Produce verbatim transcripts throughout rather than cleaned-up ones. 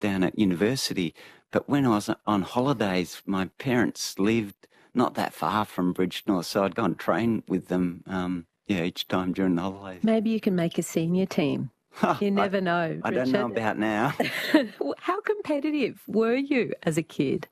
down at university. But when I was on holidays, my parents lived not that far from Bridgenorth, so I'd go and train with them, um, yeah, each time during the holidays. Maybe you can make a senior team. You never I, know, I Richard. don't know about now. How competitive were you as a kid?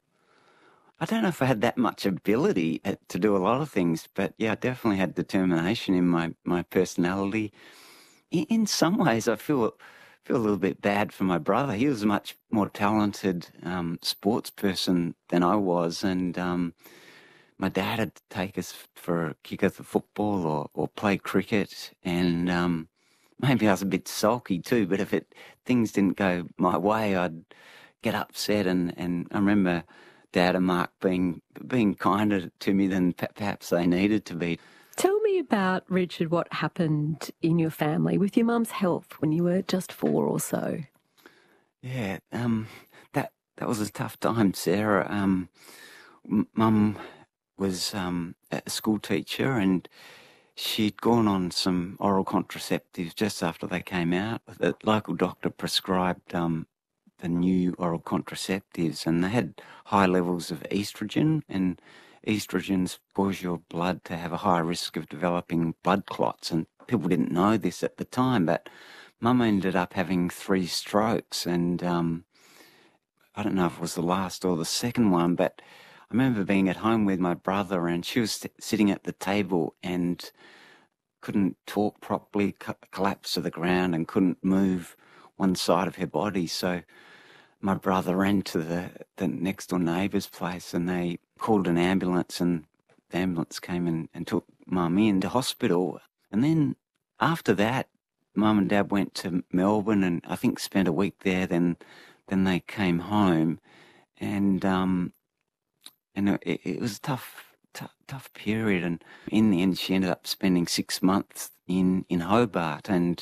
I don't know if I had that much ability to do a lot of things, but yeah, I definitely had determination in my, my personality. In, in some ways, I feel feel a little bit bad for my brother. He was a much more talented um, sports person than I was, and um, my dad had to take us for a kick at the football or, or play cricket, and um, maybe I was a bit sulky too, but if it things didn't go my way, I'd get upset, and, and I remember Dad and Mark being being kinder to me than perhaps they needed to be. Tell me about, Richard, what happened in your family with your mum's health when you were just four or so. Yeah, um, that that was a tough time, Sarah. Um, Mum was um, a school teacher, and she'd gone on some oral contraceptives just after they came out. The local doctor prescribed um, the new oral contraceptives, and they had high levels of estrogen, and estrogens cause your blood to have a higher risk of developing blood clots, and people didn't know this at the time, but Mum ended up having three strokes, and um, I don't know if it was the last or the second one, but I remember being at home with my brother, and she was sitting at the table and couldn't talk properly, collapsed to the ground and couldn't move one side of her body. So my brother ran to the, the next door neighbour's place, and they called an ambulance, and the ambulance came and, and took Mum in to hospital. And then after that, Mum and Dad went to Melbourne and I think spent a week there. Then then they came home, and um, and it, it was a tough, tough, tough period. And in the end, she ended up spending six months in, in Hobart, and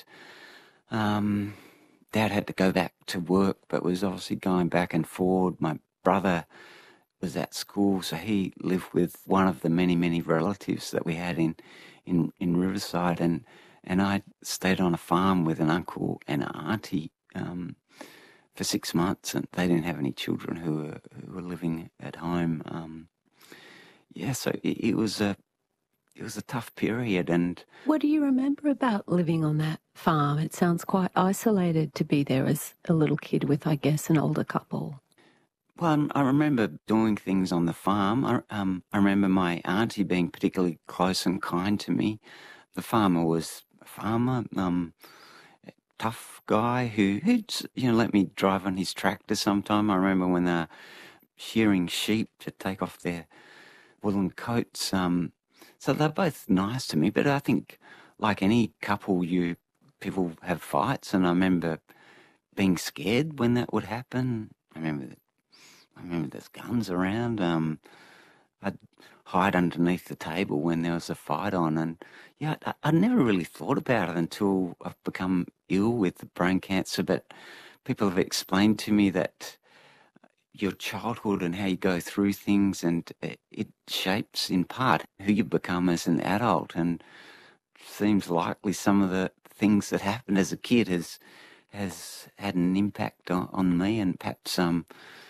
um, Dad had to go back to work, but was obviously going back and forward. My brother was at school, so he lived with one of the many, many relatives that we had in, in, in Riverside, and, and I stayed on a farm with an uncle and an auntie um, for six months, and they didn't have any children who were, who were living at home. Um, yeah, so it, it was a It was a tough period. And what do you remember about living on that farm? It sounds quite isolated to be there as a little kid with, I guess, an older couple. Well, I remember doing things on the farm. I, um, I remember my auntie being particularly close and kind to me. The farmer was a farmer, um, a tough guy who, who'd, you know, let me drive on his tractor sometime. I remember when they were shearing sheep to take off their woolen coats. Um, so they're both nice to me, but I think, like any couple, you people have fights, and I remember being scared when that would happen. I remember that. I remember there's guns around. Um, I'd hide underneath the table when there was a fight on. And, yeah, I, I never really thought about it until I've become ill with brain cancer. But people have explained to me that your childhood and how you go through things, and it, it shapes in part who you become as an adult. And it seems likely some of the things that happened as a kid has has had an impact on, on me, and perhaps um.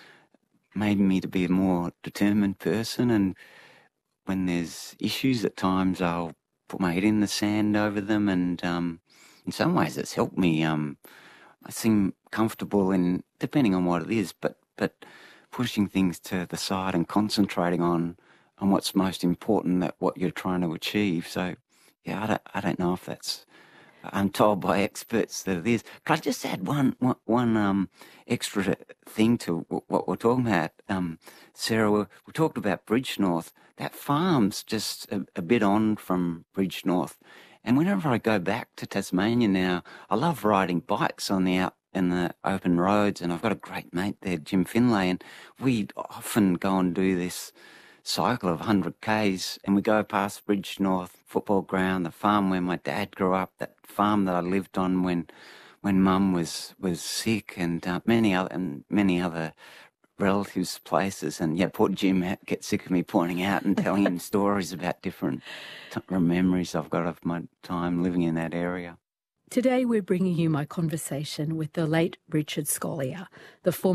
made me to be a more determined person. And when there's issues at times, I'll put my head in the sand over them, and um, in some ways it's helped me. Um, I seem comfortable in, depending on what it is, but but pushing things to the side and concentrating on, on what's most important, that what you're trying to achieve. So, yeah, I don't, I don't know if that's, I'm told by experts that it is. Can I just add one, one, one um, extra thing to what we're talking about? Um, Sarah, we, we talked about Bridgenorth. That farm's just a, a bit on from Bridgenorth. And whenever I go back to Tasmania now, I love riding bikes on the out in the open roads, and I've got a great mate there, Jim Finlay, and we often go and do this cycle of one hundred kays, and we go past Bridgenorth football ground, the farm where my dad grew up, that farm that I lived on when when Mum was was sick, and uh, many other and many other relatives' places. And yeah, poor Jim gets sick of me pointing out and telling him stories about different t- memories I've got of my time living in that area. Today we're bringing you my conversation with the late Richard Scolyer, the former